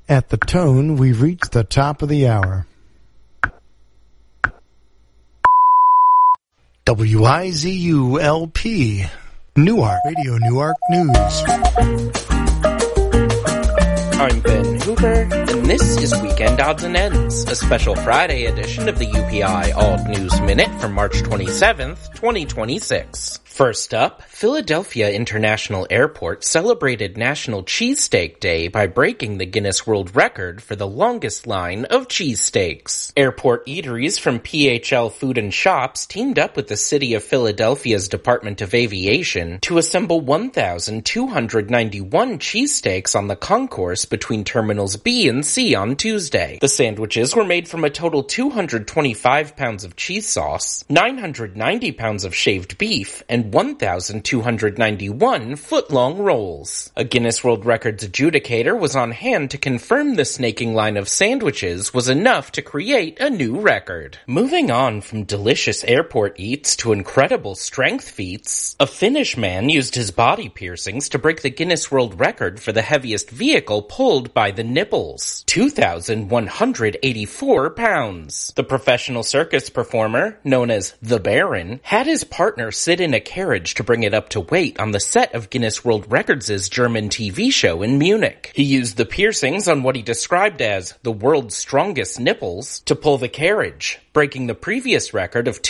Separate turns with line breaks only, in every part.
At the tone, we've reached the top of the hour. WIZU-LP, Newark, Radio Newark News.
I'm Ben Hooper, and this is Weekend Odds and Ends, a special Friday edition of the UPI Alt News Minute for March 27th, 2026. First up, Philadelphia International Airport celebrated National Cheesesteak Day by breaking the Guinness World Record for the longest line of cheesesteaks. Airport eateries from PHL Food and Shops teamed up with the City of Philadelphia's Department of Aviation to assemble 1,291 cheesesteaks on the concourse between Terminals B and C on Tuesday. The sandwiches were made from a total 225 pounds of cheese sauce, 990 pounds of shaved beef, and 1,291 foot-long rolls. A Guinness World Records adjudicator was on hand to confirm the snaking line of sandwiches was enough to create a new record. Moving on from delicious airport eats to incredible strength feats, a Finnish man used his body piercings to break the Guinness World Record for the heaviest vehicle pulled by the nipples, 2,184 pounds. The professional circus performer, known as the Baron, had his partner sit in a carriage to bring it up to weight on the set of Guinness World Records' German TV show in Munich. He used the piercings on what he described as the world's strongest nipples to pull the carriage, breaking the previous record of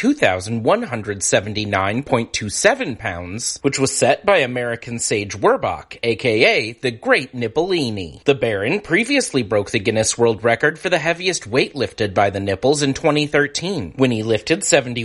2,179.27 pounds, which was set by American Sage Werbach, aka the Great Nippolini. The Baron previously broke the Guinness World Record for the heaviest weight lifted by the nipples in 2013, when he lifted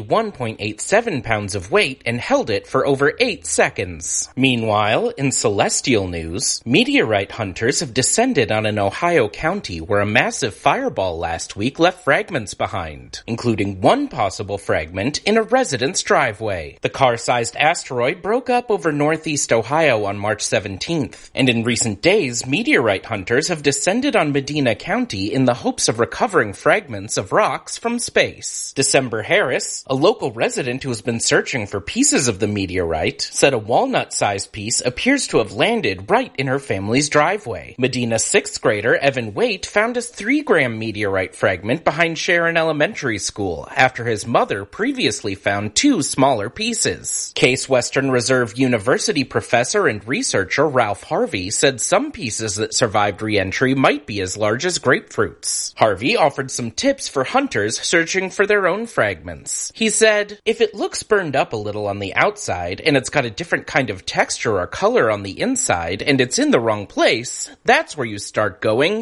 71.87 pounds of weight and held it for over 8 seconds. Meanwhile, in celestial news, meteorite hunters have descended on an Ohio county where a massive fireball last week left fragments behind, including one possible fragment in a resident's driveway. The car-sized asteroid broke up over northeast Ohio on March 17th, and in recent days, meteorite hunters have descended on Medina County in the hopes of recovering fragments of rocks from space. December Harris, a local resident who has been searching for pieces of the meteorite, said a walnut-sized piece appears to have landed right in her family's driveway. Medina's 6th grader Evan Waite found a 3-gram meteorite fragment behind Sharon Elementary School after his mother previously found 2 smaller pieces. Case Western Reserve University professor and researcher Ralph Harvey said some pieces that survived re-entry might be as large as grapefruits. Harvey offered some tips for hunters searching for their own fragments. He said, "If it looks burned up a little on the outside and it's got a different kind of texture or color on the inside and it's in the wrong place, that's where you start going,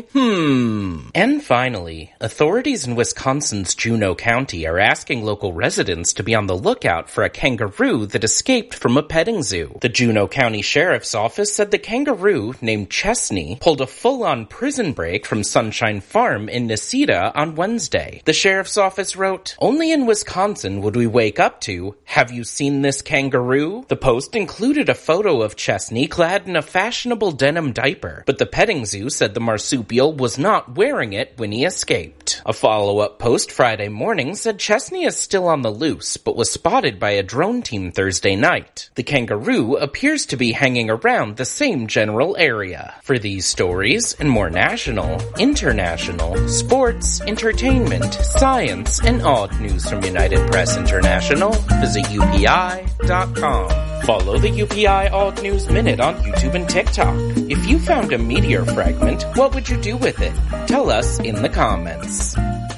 And finally, authorities in Wisconsin's Juneau County are asking local residents to be on the lookout for a kangaroo that escaped from a petting zoo. The Juneau County Sheriff's Office said the kangaroo, named Chesney, pulled a full-on prison break from Sunshine Farm in Necedah on Wednesday. The Sheriff's Office wrote, "Only in Wisconsin would we wake up to, 'Have you seen this kangaroo?' The post included a photo of Chesney clad in a fashionable denim diaper, but the petting zoo said the marsupial was not wearing it when he escaped. A follow-up post Friday morning said Chesney is still on the loose, but was spotted by a drone team Thursday night. The kangaroo appears to be hanging around the same general area." For these stories and more national, international, sports, entertainment, science, and odd news from United Press International, visit UPI.com. Follow the UPI Alt News Minute on YouTube and TikTok. If you found a meteor fragment, what would you do with it? Tell us in the comments.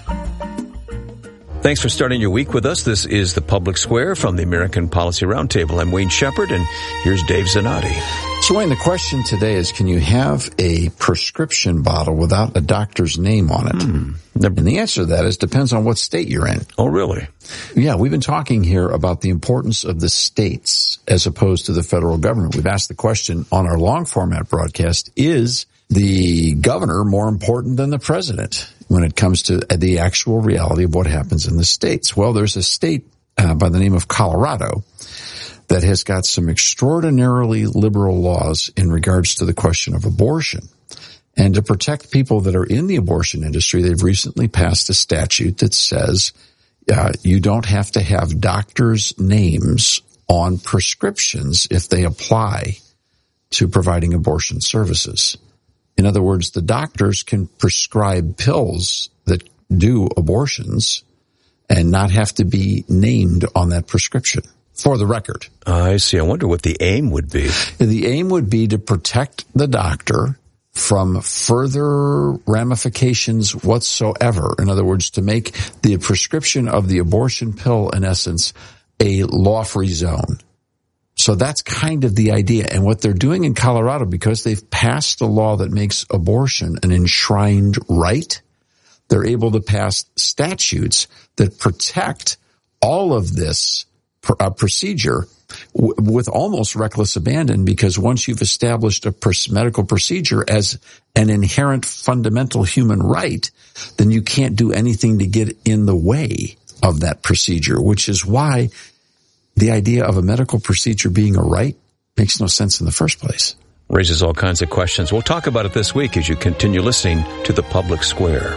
Thanks for starting your week with us. This is The Public Square from the American Policy Roundtable. I'm Wayne Shepherd, and here's Dave Zanotti.
So, Wayne, the question today is, can you have a prescription bottle without a doctor's name on it? And the answer to that is depends on what state you're in.
Oh, really?
Yeah, we've been talking here about the importance of the states as opposed to the federal government. We've asked the question on our long format broadcast, is the governor more important than the president when it comes to the actual reality of what happens in the states? Well, there's a state by the name of Colorado that has got some extraordinarily liberal laws in regards to the question of abortion. And to protect people that are in the abortion industry, they've recently passed a statute that says you don't have to have doctors' names on prescriptions if they apply to providing abortion services. In other words, the doctors can prescribe pills that do abortions and not have to be named on that prescription, for the record.
I see. I wonder what the aim would be.
The aim would be to protect the doctor from further ramifications whatsoever. In other words, to make the prescription of the abortion pill, in essence, a law-free zone. So that's kind of the idea. And what they're doing in Colorado, because they've passed a law that makes abortion an enshrined right, they're able to pass statutes that protect all of this procedure with almost reckless abandon, because once you've established a medical procedure as an inherent fundamental human right, then you can't do anything to get in the way of that procedure, which is why the idea of a medical procedure being a right makes no sense in the first place.
Raises all kinds of questions. We'll talk about it this week as you continue listening to The Public Square.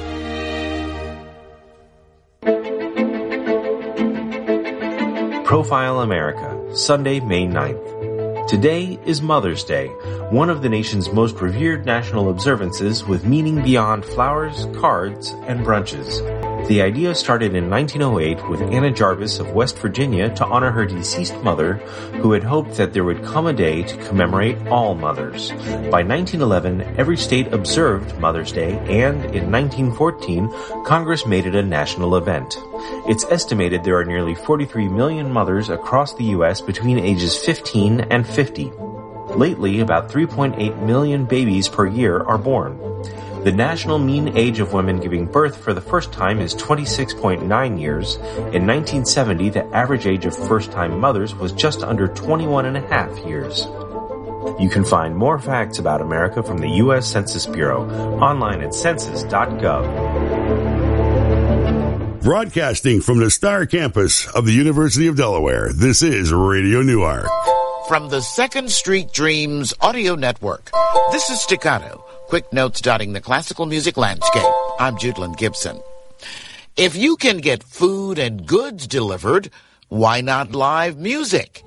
Profile America, Sunday, May 9th. Today is Mother's Day, one of the nation's most revered national observances with meaning beyond flowers, cards, and brunches. The idea started in 1908 with Anna Jarvis of West Virginia to honor her deceased mother, who had hoped that there would come a day to commemorate all mothers. By 1911, every state observed Mother's Day, and in 1914, Congress made it a national event. It's estimated there are nearly 43 million mothers across the U.S. between ages 15 and 50. Lately, about 3.8 million babies per year are born. The national mean age of women giving birth for the first time is 26.9 years. In 1970, the average age of first-time mothers was just under 21.5 years. You can find more facts about America from the U.S. Census Bureau online at census.gov.
Broadcasting from the Star Campus of the University of Delaware, this is Radio Newark.
From the 2nd Street Dreams Audio Network, this is Staccato. Quick notes dotting the classical music landscape. I'm Judeland Gibson. If you can get food and goods delivered, why not live music?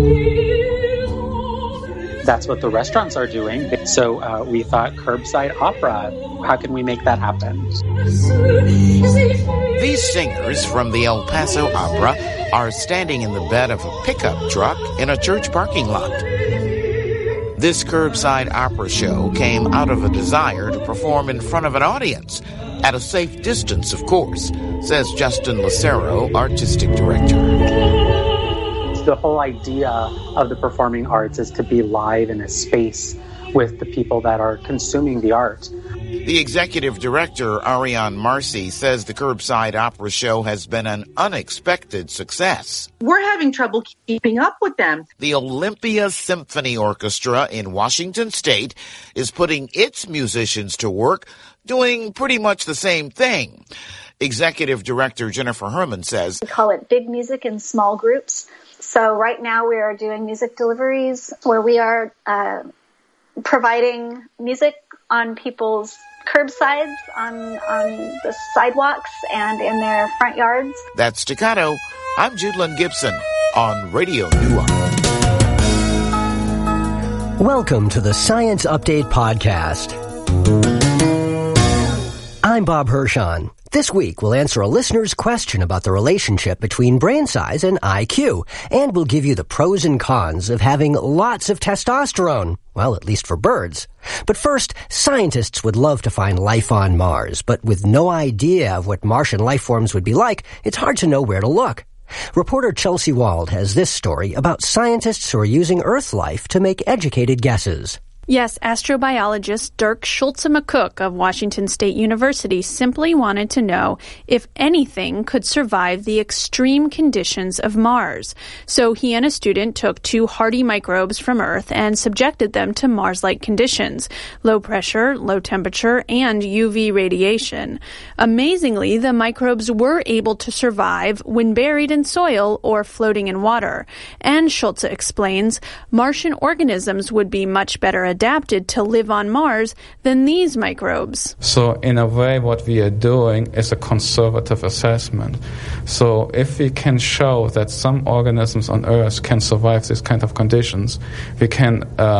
That's what the restaurants are doing. So we thought curbside opera. How can we make that happen?
These singers from the El Paso Opera are standing in the bed of a pickup truck in a church parking lot. This curbside opera show came out of a desire to perform in front of an audience, at a safe distance, of course, says Justin Lucero, artistic director.
The whole idea of the performing arts is to be live in a space with the people that are consuming the art.
The executive director, Ariane Marcy, says the Curbside Opera Show has been an unexpected success.
We're having trouble keeping up with them.
The Olympia Symphony Orchestra in Washington State is putting its musicians to work doing pretty much the same thing. Executive director Jennifer Herman says,
we call it big music in small groups. So right now we are doing music deliveries where we are providing music on people's curbsides, on the sidewalks, and in their front yards.
That's Staccato. I'm Judeland Gibson on Radio Newark.
Welcome to the Science Update Podcast. I'm Bob Hirschon. This week, we'll answer a listener's question about the relationship between brain size and IQ, and we'll give you the pros and cons of having lots of testosterone. Well, at least for birds. But first, scientists would love to find life on Mars, but with no idea of what Martian life forms would be like, it's hard to know where to look. Reporter Chelsea Wald has this story about scientists who are using Earth life to make educated guesses.
Yes, astrobiologist Dirk Schulze-McCook of Washington State University simply wanted to know if anything could survive the extreme conditions of Mars. So he and a student took 2 hardy microbes from Earth and subjected them to Mars-like conditions, low pressure, low temperature, and UV radiation. Amazingly, the microbes were able to survive when buried in soil or floating in water. And Schulze explains, Martian organisms would be much better adapted to live on Mars than these microbes.
So in a way, what we are doing is a conservative assessment. So if we can show that some organisms on Earth can survive these kind of conditions, we can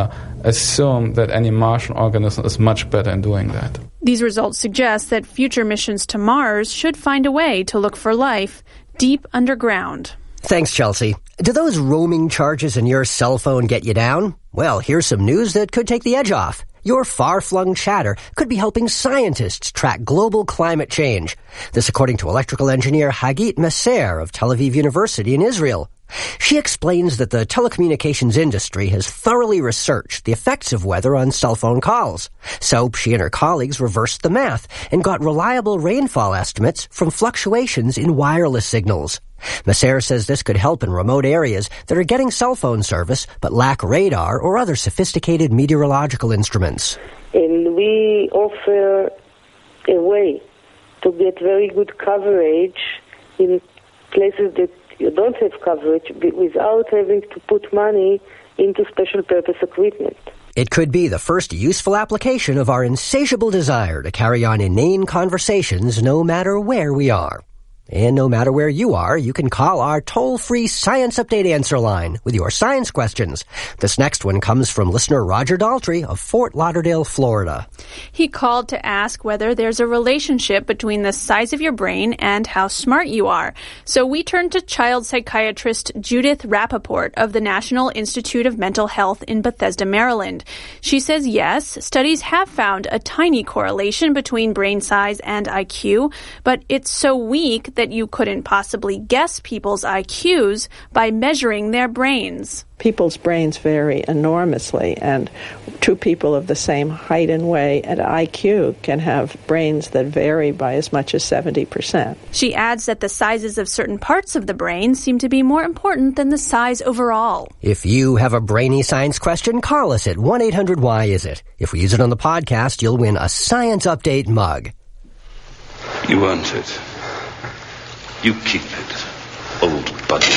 assume that any Martian organism is much better in doing that.
These results suggest that future missions to Mars should find a way to look for life deep underground.
Thanks, Chelsea. Do those roaming charges in your cell phone get you down? Well, here's some news that could take the edge off. Your far-flung chatter could be helping scientists track global climate change. This according to electrical engineer Hagit Messer of Tel Aviv University in Israel. She explains that the telecommunications industry has thoroughly researched the effects of weather on cell phone calls. So she and her colleagues reversed the math and got reliable rainfall estimates from fluctuations in wireless signals. Messer says this could help in remote areas that are getting cell phone service but lack radar or other sophisticated meteorological instruments.
And we offer a way to get very good coverage in places that you don't have coverage without having to put money into special purpose equipment.
It could be the first useful application of our insatiable desire to carry on inane conversations no matter where we are. And no matter where you are, you can call our toll-free Science Update answer line with your science questions. This next one comes from listener Roger Daltrey of Fort Lauderdale, Florida.
He called to ask whether there's a relationship between the size of your brain and how smart you are. So we turned to child psychiatrist Judith Rappaport of the National Institute of Mental Health in Bethesda, Maryland. She says yes, studies have found a tiny correlation between brain size and IQ, but it's so weak that you couldn't possibly guess people's IQs by measuring their brains.
People's brains vary enormously, and two people of the same height and weight and IQ can have brains that vary by as much as 70%.
She adds that the sizes of certain parts of the brain seem to be more important than the size overall.
If you have a brainy science question, call us at 1-800-WHY-IS-IT. If we use it on the podcast, you'll win a Science Update mug.
You earned it. You keep it, old buddy.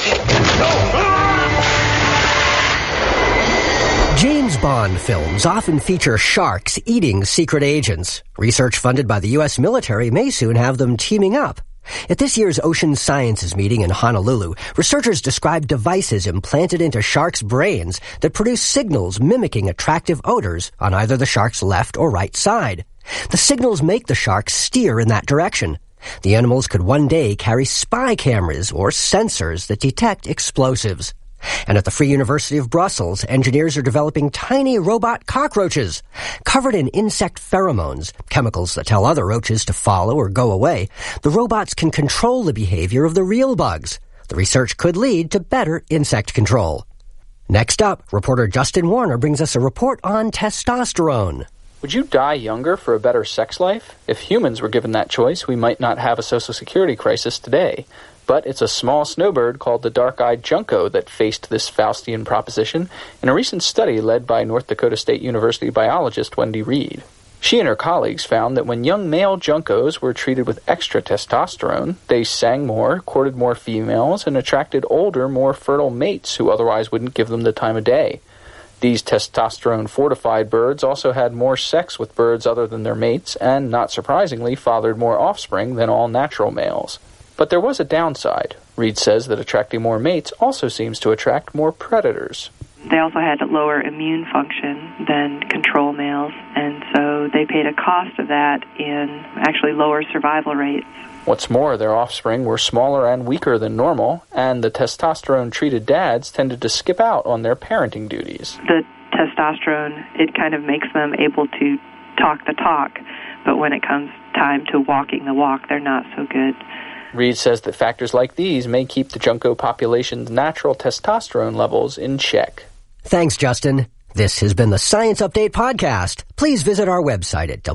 James Bond films often feature sharks eating secret agents. Research funded by the U.S. military may soon have them teaming up. At this year's Ocean Sciences meeting in Honolulu, researchers described devices implanted into sharks' brains that produce signals mimicking attractive odors on either the shark's left or right side. The signals make the sharks steer in that direction. The animals could one day carry spy cameras or sensors that detect explosives. And at the Free University of Brussels, engineers are developing tiny robot cockroaches. Covered in insect pheromones, chemicals that tell other roaches to follow or go away, the robots can control the behavior of the real bugs. The research could lead to better insect control. Next up, reporter Justin Warner brings us a report on testosterone.
Would you die younger for a better sex life? If humans were given that choice, we might not have a Social Security crisis today. But it's a small snowbird called the dark-eyed junco that faced this Faustian proposition in a recent study led by North Dakota State University biologist Wendy Reed. She and her colleagues found that when young male juncos were treated with extra testosterone, they sang more, courted more females, and attracted older, more fertile mates who otherwise wouldn't give them the time of day. These testosterone-fortified birds also had more sex with birds other than their mates, and, not surprisingly, fathered more offspring than all natural males. But there was a downside. Reed says that attracting more mates also seems to attract more predators.
They also had a lower immune function than control males, and so they paid a cost of that in actually lower survival rates.
What's more, their offspring were smaller and weaker than normal, and the testosterone-treated dads tended to skip out on their parenting duties.
The testosterone, it kind of makes them able to talk the talk, but when it comes time to walking the walk, they're not so good.
Reed says that factors like these may keep the junco population's natural testosterone levels in check.
Thanks, Justin. This has been the Science Update podcast. Please visit our website at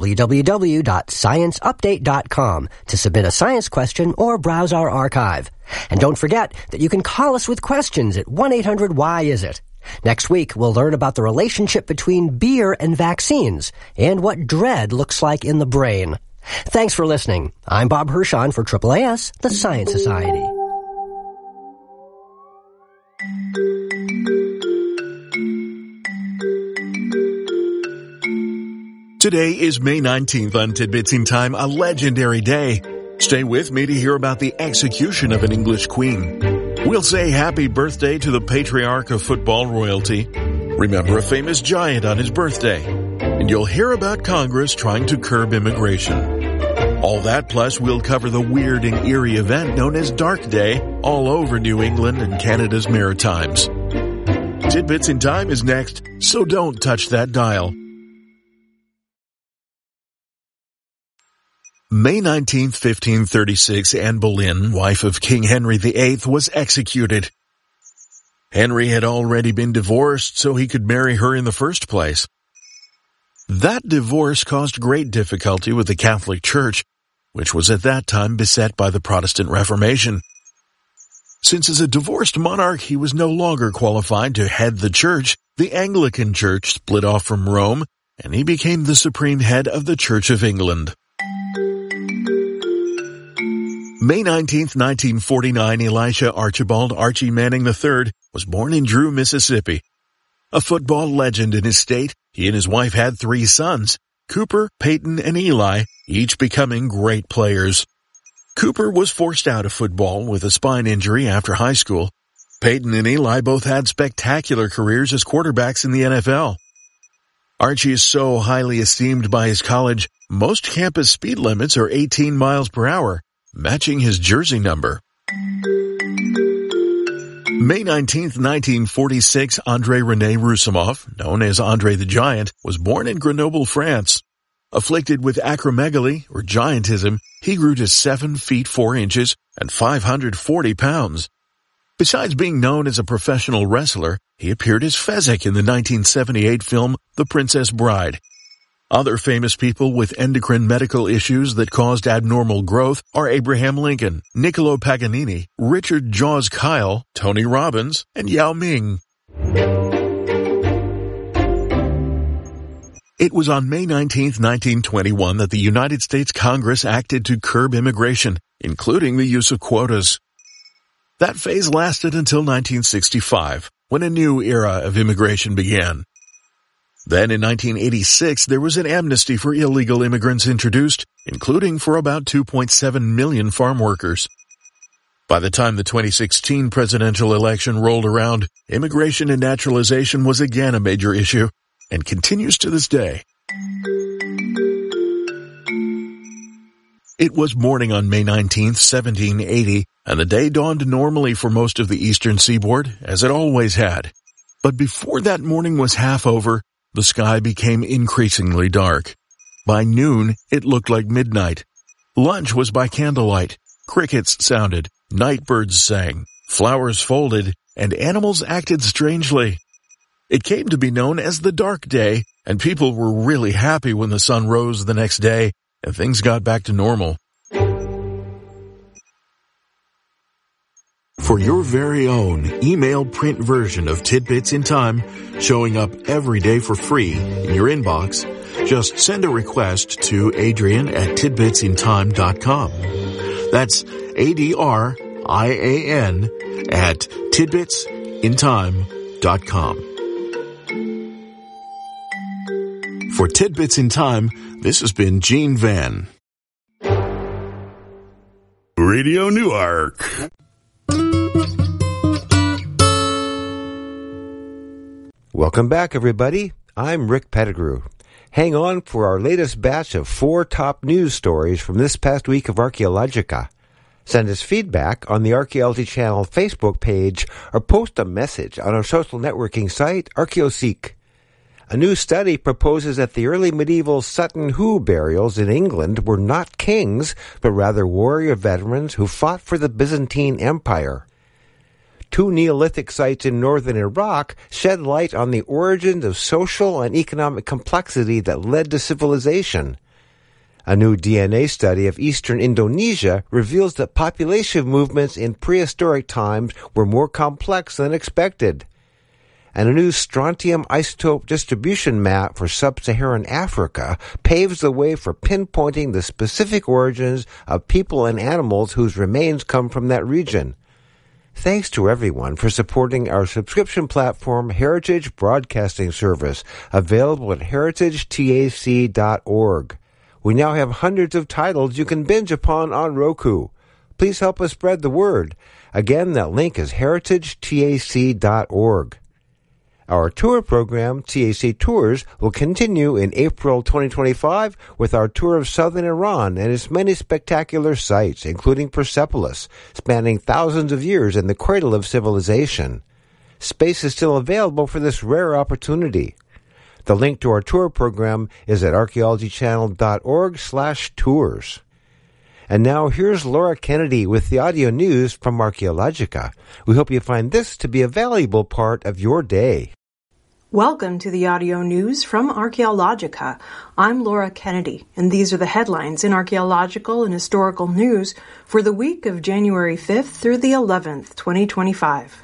www.scienceupdate.com to submit a science question or browse our archive. And don't forget that you can call us with questions at 1-800-WHY-IS-IT. Next week, we'll learn about the relationship between beer and vaccines and what dread looks like in the brain. Thanks for listening. I'm Bob Hirschon for AAAS, the Science Society.
Today is May 19th on Tidbits in Time, a legendary day. Stay with me to hear about the execution of an English queen. We'll say happy birthday to the patriarch of football royalty. remember a famous giant on his birthday, and you'll hear about Congress trying to curb immigration. All that plus we'll cover the weird and eerie event known as Dark Day all over New England and Canada's Maritimes. Tidbits in Time is next, so don't touch that dial. May 19, 1536, Anne Boleyn, wife of King Henry VIII, was executed. Henry had already been divorced, so he could marry her in the first place. That divorce caused great difficulty with the Catholic Church, which was at that time beset by the Protestant Reformation. Since as a divorced monarch he was no longer qualified to head the church, the Anglican Church split off from Rome, and he became the supreme head of the Church of England. May 19, 1949, Elisha Archibald Archie Manning III was born in Drew, Mississippi. A football legend in his state, he and his wife had 3 sons, Cooper, Peyton, and Eli, each becoming great players. Cooper was forced out of football with a spine injury after high school. Peyton and Eli both had spectacular careers as quarterbacks in the NFL. Archie is so highly esteemed by his college, most campus speed limits are 18 miles per hour, matching his jersey number. May 19, 1946, André René Roussimoff, known as André the Giant, was born in Grenoble, France. Afflicted with acromegaly, or giantism, he grew to 7 feet 4 inches and 540 pounds. Besides being known as a professional wrestler, he appeared as Fezzik in the 1978 film The Princess Bride. Other famous people with endocrine medical issues that caused abnormal growth are Abraham Lincoln, Niccolo Paganini, Richard Jaws Kyle, Tony Robbins, and Yao Ming. It was on May 19, 1921 that the United States Congress acted to curb immigration, including the use of quotas. That phase lasted until 1965, when a new era of immigration began. Then in 1986, there was an amnesty for illegal immigrants introduced, including for about 2.7 million farm workers. By the time the 2016 presidential election rolled around, immigration and naturalization was again a major issue, and continues to this day. It was morning on May 19, 1780, and the day dawned normally for most of the eastern seaboard, as it always had. But before that morning was half over, the sky became increasingly dark. By noon, it looked like midnight. Lunch was by candlelight. Crickets sounded, night birds sang, flowers folded, and animals acted strangely. It came to be known as the Dark Day, and people were really happy when the sun rose the next day and things got back to normal. For your very own email print version of Tidbits in Time, showing up every day for free in your inbox, just send a request to Adrian@tidbitsintime.com. That's ADRIAN at tidbitsintime.com. For Tidbits in Time, this has been Gene Van.
Radio Newark.
Welcome back, everybody. I'm Rick Pettigrew. Hang on for our latest batch of 4 top news stories from this past week of Archaeologica. Send us feedback on the Archaeology Channel Facebook page or post a message on our social networking site, ArchaeoSeek. A new study proposes that the early medieval Sutton Hoo burials in England were not kings, but rather warrior veterans who fought for the Byzantine Empire. 2 Neolithic sites in northern Iraq shed light on the origins of social and economic complexity that led to civilization. A new DNA study of eastern Indonesia reveals that population movements in prehistoric times were more complex than expected. And a new strontium isotope distribution map for sub-Saharan Africa paves the way for pinpointing the specific origins of people and animals whose remains come from that region. Thanks to everyone for supporting our subscription platform, Heritage Broadcasting Service, available at heritagetac.org. We now have hundreds of titles you can binge upon on Roku. Please help us spread the word. Again, that link is heritagetac.org. Our tour program, TAC Tours, will continue in April 2025 with our tour of southern Iran and its many spectacular sites, including Persepolis, spanning thousands of years in the cradle of civilization. Space is still available for this rare opportunity. The link to our tour program is at archaeologychannel.org/tours. And now here's Laura Kennedy with the audio news from Archaeologica. We hope you find this to be a valuable part of your day.
Welcome to the audio news from Archaeologica. I'm Laura Kennedy, and these are the headlines in archaeological and historical news for the week of January 5th through the 11th, 2025.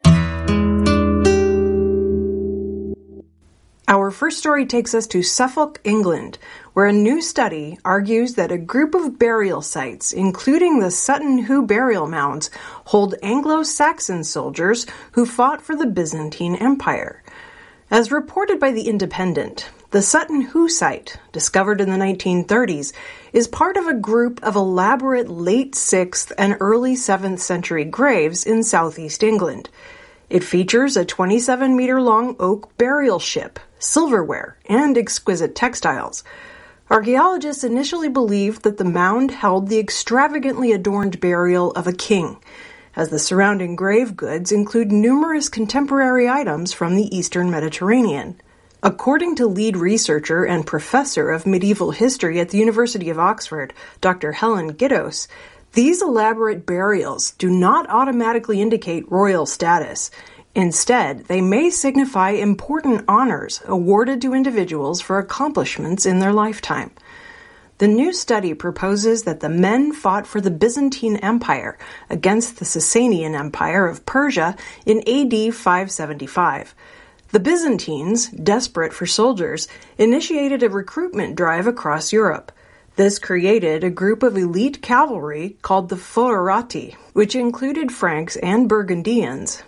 Our first story takes us to Suffolk, England, where a new study argues that a group of burial sites, including the Sutton Hoo burial mounds, hold Anglo-Saxon soldiers who fought for the Byzantine Empire. As reported by The Independent, the Sutton Hoo site, discovered in the 1930s, is part of a group of elaborate late 6th and early 7th century graves in southeast England. It features a 27-meter-long oak burial ship, silverware, and exquisite textiles. Archaeologists initially believed that the mound held the extravagantly adorned burial of a king, as the surrounding grave goods include numerous contemporary items from the Eastern Mediterranean. According to lead researcher and professor of medieval history at the University of Oxford, Dr. Helen Giddos, these elaborate burials do not automatically indicate royal status. Instead, they may signify important honors awarded to individuals for accomplishments in their lifetime. The new study proposes that the men fought for the Byzantine Empire against the Sasanian Empire of Persia in AD 575. The Byzantines, desperate for soldiers, initiated a recruitment drive across Europe. This created a group of elite cavalry called the Foederati, which included Franks and Burgundians.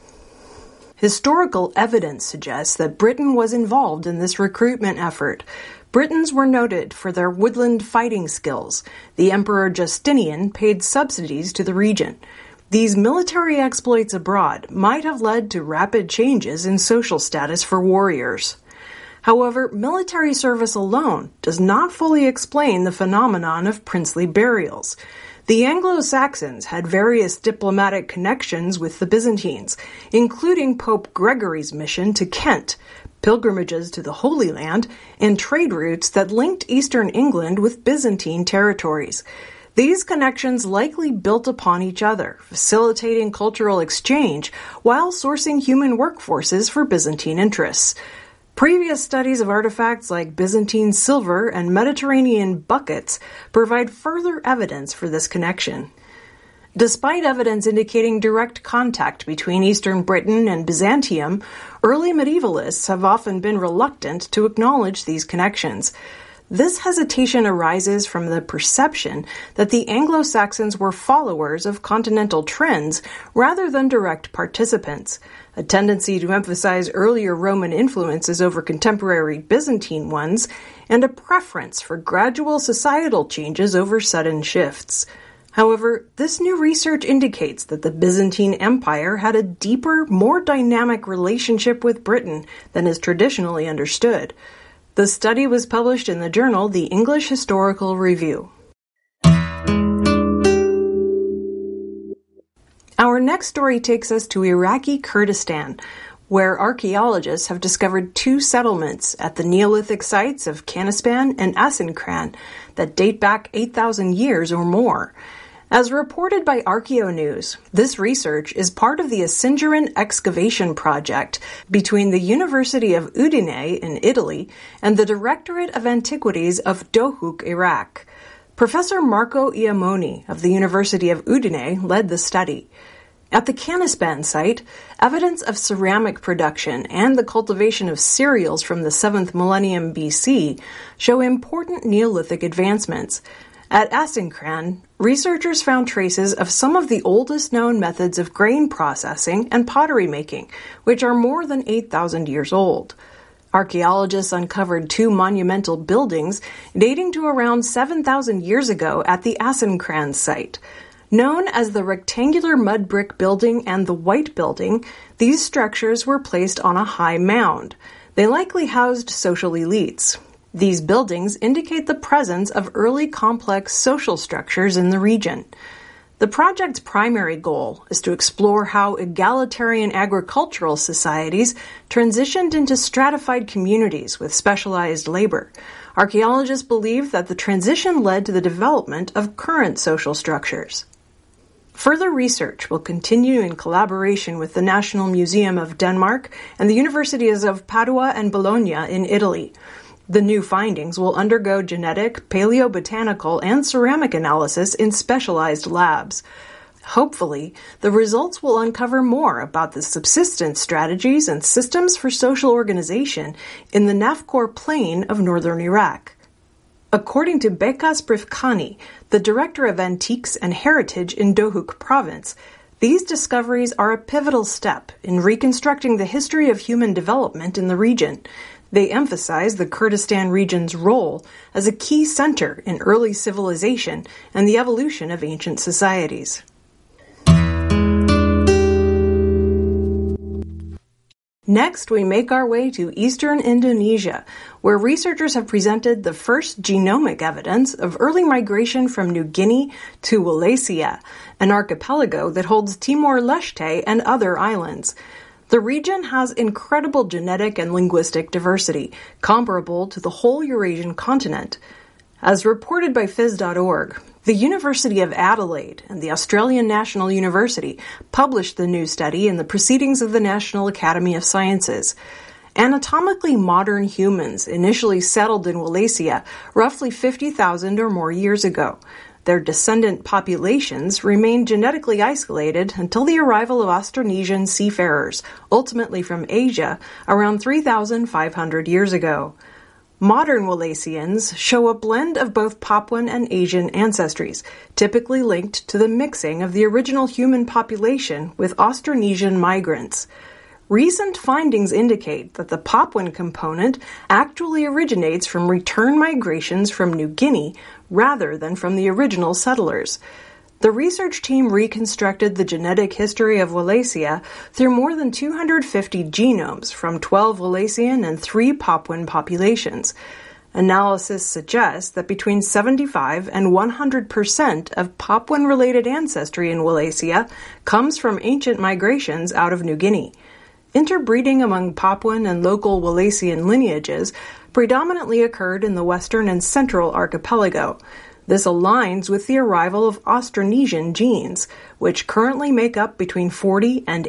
Historical evidence suggests that Britain was involved in this recruitment effort. Britons were noted for their woodland fighting skills. The Emperor Justinian paid subsidies to the region. These military exploits abroad might have led to rapid changes in social status for warriors. However, military service alone does not fully explain the phenomenon of princely burials. The Anglo-Saxons had various diplomatic connections with the Byzantines, including Pope Gregory's mission to Kent, pilgrimages to the Holy Land, and trade routes that linked eastern England with Byzantine territories. These connections likely built upon each other, facilitating cultural exchange while sourcing human workforces for Byzantine interests. Previous studies of artifacts like Byzantine silver and Mediterranean buckets provide further evidence for this connection. Despite evidence indicating direct contact between Eastern Britain and Byzantium, early medievalists have often been reluctant to acknowledge these connections. This hesitation arises from the perception that the Anglo-Saxons were followers of continental trends rather than direct participants, a tendency to emphasize earlier Roman influences over contemporary Byzantine ones, and a preference for gradual societal changes over sudden shifts. However, this new research indicates that the Byzantine Empire had a deeper, more dynamic relationship with Britain than is traditionally understood. The study was published in the journal The English Historical Review. Our next story takes us to Iraqi Kurdistan, where archaeologists have discovered two settlements at the Neolithic sites of Canispan and Asinkran that date back 8,000 years or more. As reported by ArchaeoNews, this research is part of the Asinjaran excavation project between the University of Udine in Italy and the Directorate of Antiquities of Dohuk, Iraq. Professor Marco Iamoni of the University of Udine led the study. At the Canispan site, evidence of ceramic production and the cultivation of cereals from the 7th millennium BC show important Neolithic advancements. At Asinkran, researchers found traces of some of the oldest known methods of grain processing and pottery making, which are more than 8,000 years old. Archaeologists uncovered two monumental buildings dating to around 7,000 years ago at the Asinkran site. Known as the rectangular mud brick building and the white building, these structures were placed on a high mound. They likely housed social elites. These buildings indicate the presence of early complex social structures in the region. The project's primary goal is to explore how egalitarian agricultural societies transitioned into stratified communities with specialized labor. Archaeologists believe that the transition led to the development of current social structures. Further research will continue in collaboration with the National Museum of Denmark and the Universities of Padua and Bologna in Italy. The new findings will undergo genetic, paleobotanical, and ceramic analysis in specialized labs. Hopefully, the results will uncover more about the subsistence strategies and systems for social organization in the Nafkor Plain of northern Iraq. According to Bekas Brifkani, the director of Antiques and Heritage in Dohuk Province, these discoveries are a pivotal step in reconstructing the history of human development in the region. They emphasize the Kurdistan region's role as a key center in early civilization and the evolution of ancient societies. Next, we make our way to eastern Indonesia, where researchers have presented the first genomic evidence of early migration from New Guinea to Wallacea, an archipelago that holds Timor-Leste and other islands. The region has incredible genetic and linguistic diversity, comparable to the whole Eurasian continent. As reported by Phys.org, the University of Adelaide and the Australian National University published the new study in the Proceedings of the National Academy of Sciences. Anatomically modern humans initially settled in Wallacea roughly 50,000 or more years ago. Their descendant populations remained genetically isolated until the arrival of Austronesian seafarers, ultimately from Asia, around 3,500 years ago. Modern Wallaceans show a blend of both Papuan and Asian ancestries, typically linked to the mixing of the original human population with Austronesian migrants. Recent findings indicate that the Papuan component actually originates from return migrations from New Guinea rather than from the original settlers. The research team reconstructed the genetic history of Wallacea through more than 250 genomes from 12 Wallacean and 3 Papuan populations. Analysis suggests that between 75 and 100% of Papuan-related ancestry in Wallacea comes from ancient migrations out of New Guinea. Interbreeding among Papuan and local Wallacean lineages predominantly occurred in the western and central archipelago. This aligns with the arrival of Austronesian genes, which currently make up between 40 and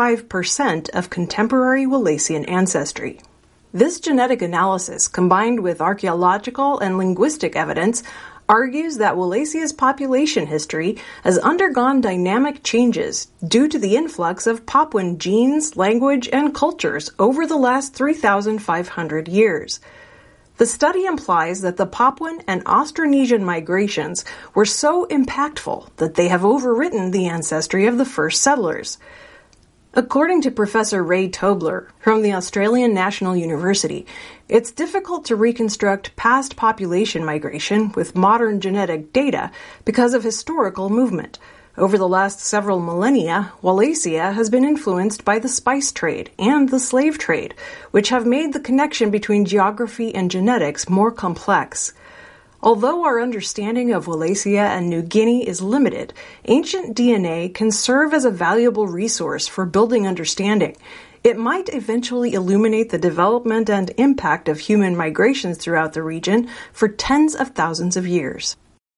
85% of contemporary Wallacean ancestry. This genetic analysis, combined with archaeological and linguistic evidence, argues that Wallacea's population history has undergone dynamic changes due to the influx of Papuan genes, language, and cultures over the last 3,500 years. The study implies that the Papuan and Austronesian migrations were so impactful that they have overwritten the ancestry of the first settlers. According to Professor Ray Tobler from the Australian National University, it's difficult to reconstruct past population migration with modern genetic data because of historical movement. Over the last several millennia, Wallacea has been influenced by the spice trade and the slave trade, which have made the connection between geography and genetics more complex. Although our understanding of Wallacea and New Guinea is limited, ancient DNA can serve as a valuable resource for building understanding. It might eventually illuminate the development and impact of human migrations throughout the region for tens of thousands of years.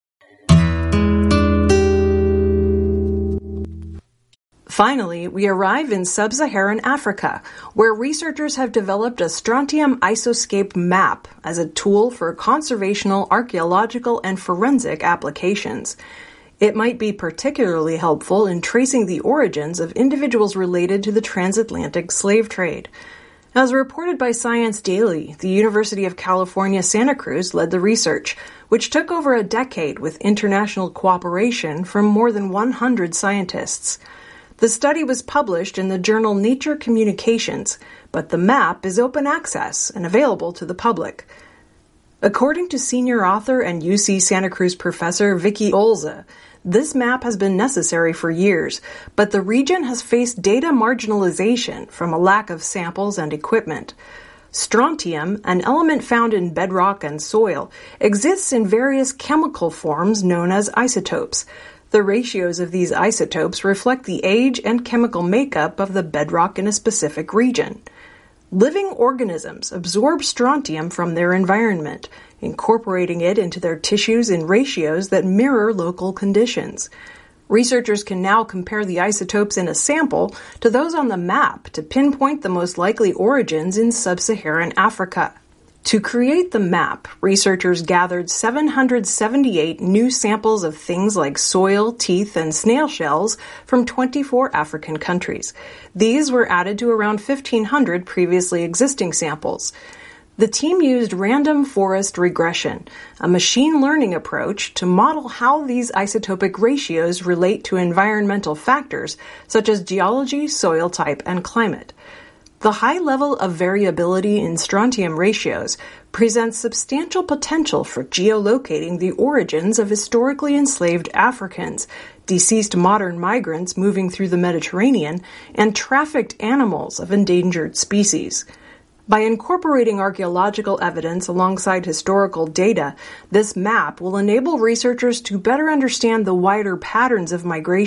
Finally, we arrive in sub-Saharan Africa, where researchers have developed a strontium isoscape map as a tool for conservational, archaeological, and forensic applications. It might be particularly helpful in tracing the origins of individuals related to the transatlantic slave trade. As reported by Science Daily, the University of California, Santa Cruz led the research, which took over a decade with international cooperation from more than 100 scientists. The study was published in the journal Nature Communications, but the map is open access and available to the public. According to senior author and UC Santa Cruz professor Vicky Olza, This map has been necessary for years, but the region has faced data marginalization from a lack of samples and equipment. Strontium, an element found in bedrock and soil, exists in various chemical forms known as isotopes. The ratios of these isotopes reflect the age and chemical makeup of the bedrock in a specific region. Living organisms absorb strontium from their environment, incorporating it into their tissues in ratios that mirror local conditions. Researchers can now compare the isotopes in a sample to those on the map to pinpoint the most likely origins in sub-Saharan Africa. To create the map, researchers gathered 778 new samples of things like soil, teeth, and snail shells from 24 African countries. These were added to around 1,500 previously existing samples. The team used random forest regression, a machine learning approach to model how these isotopic ratios relate to environmental factors such as geology, soil type, and climate. The high level of variability in strontium ratios presents substantial potential for geolocating the origins of historically enslaved Africans, deceased modern migrants moving through the Mediterranean, and trafficked animals of endangered species. By incorporating archaeological evidence alongside historical data, this map will enable researchers to better understand the wider patterns of migration